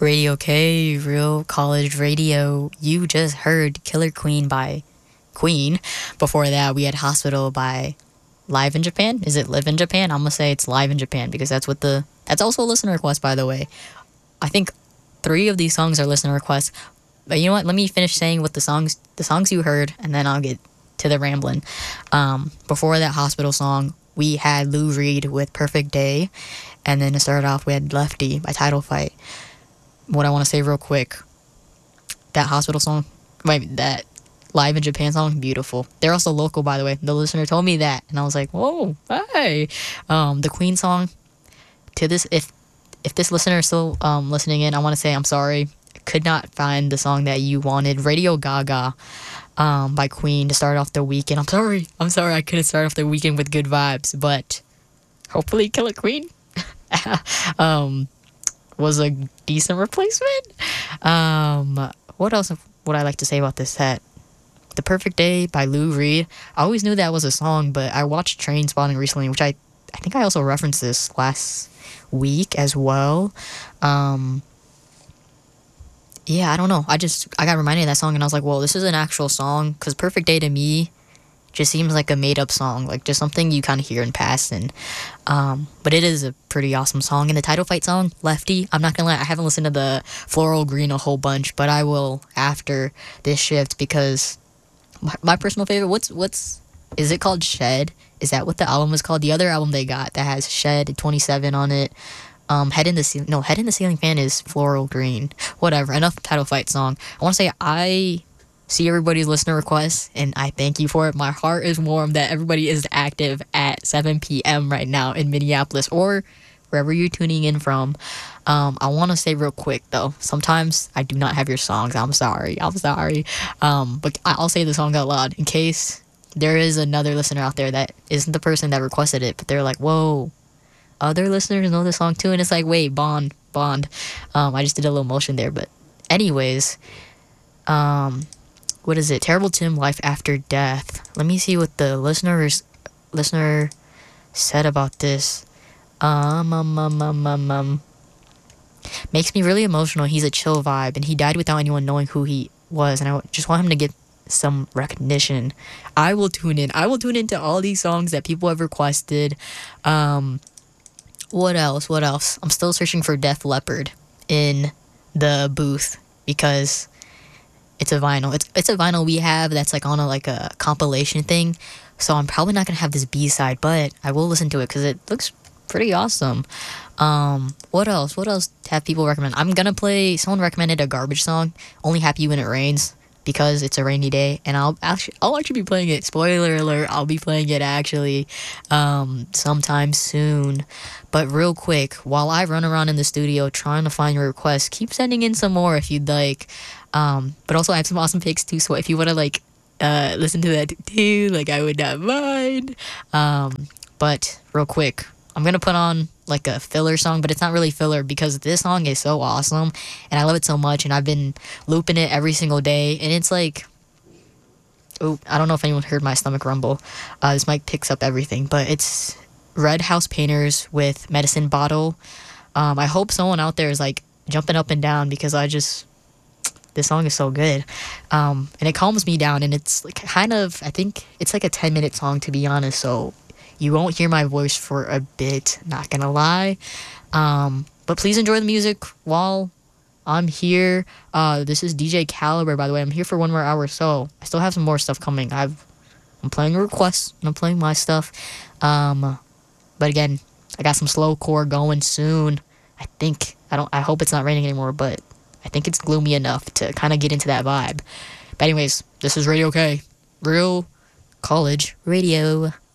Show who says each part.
Speaker 1: Radio K, Real College Radio. You just heard Killer Queen by Queen. Before that, we had Hospital by Live in Japan. Is it Live in Japan? I'm gonna say it's Live in Japan because that's also a listener request, by the way. I think 3 of these songs are listener requests. But you know what? Let me finish saying what the songs you heard, and then I'll get to the rambling. Before that Hospital song, we had Lou Reed with Perfect Day, and then to start off, we had Lefty by Title Fight. What I want to say real quick, that Hospital song, that Live in Japan song, beautiful. They're also local, by the way. The listener told me that, and I was like, whoa, hey. The Queen song, to this, if this listener is still listening in, I want to say I'm sorry. I could not find the song that you wanted. Radio Gaga by Queen to start off the weekend. I'm sorry I couldn't start off the weekend with good vibes, but hopefully Killer Queen was a decent replacement. What else would I like to say about this set? The Perfect Day by Lou Reed. I always knew that was a song, but I watched Trainspotting recently, which I think I also referenced this last week as well. Yeah, I don't know. I got reminded of that song, and I was like, well, this is an actual song, because Perfect Day to me just seems like a made-up song, like just something you kind of hear in passing. But it is a pretty awesome song. And the Title Fight song, Lefty, I'm not gonna lie, I haven't listened to the Floral Green a whole bunch, but I will after this shift, because my personal favorite, what's is it called Shed? Is that what the album is called? The other album they got that has Shed 27 on it. Head in the Ceiling Fan is Floral Green. Whatever, enough Title Fight song. I want to say I see everybody's listener requests, and I thank you for it. My heart is warm that everybody is active at 7 p.m. right now in Minneapolis or wherever you're tuning in from. I want to say real quick, though, sometimes I do not have your songs. I'm sorry. But I'll say the song out loud in case there is another listener out there that isn't the person that requested it, but they're like, whoa, other listeners know the song too, and it's like, wait, Bond. I just did a little motion there, but anyways, what is it? Terrible Tim, Life After Death. Let me see what the listener said about this. Makes me really emotional. He's a chill vibe, and he died without anyone knowing who he was, and I just want him to get some recognition. I will tune into all these songs that people have requested. What else? I'm still searching for Def Leppard in the booth because it's a vinyl. It's a vinyl we have that's like on a compilation thing. So I'm probably not gonna have this B-side, but I will listen to it because it looks pretty awesome. What else have people recommend? I'm gonna play. Someone recommended a Garbage song, Only Happy When It Rains, because it's a rainy day, and I'll actually be playing it. Spoiler alert, I'll be playing it actually sometime soon. But real quick, while I run around in the studio trying to find your requests, keep sending in some more if you'd like. But also I have some awesome picks too, so if you want to listen to that too, I would not mind. But real quick, I'm gonna put on a filler song, but it's not really filler because this song is so awesome and I love it so much, and I've been looping it every single day, and it's I don't know if anyone heard my stomach rumble. This mic picks up everything, but it's Red House Painters with Medicine Bottle. I hope someone out there is jumping up and down because this song is so good. And it calms me down, and it's I think it's a 10-minute song, to be honest, so you won't hear my voice for a bit, not gonna lie. But please enjoy the music while I'm here. This is DJ Caliber, by the way. I'm here for 1 more hour, so I still have some more stuff coming. I'm playing requests, and I'm playing my stuff. But again, I got some slowcore going soon. I hope it's not raining anymore, but I think it's gloomy enough to kind of get into that vibe. But anyways, this is Radio K, Real College Radio.